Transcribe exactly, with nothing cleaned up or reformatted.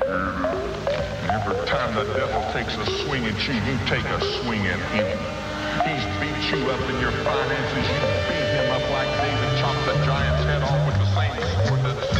Every time the devil takes a swing at you, you take a swing at him. He's beat you up in your finances. You beat him up like David chopped the giant's head off with the same sword that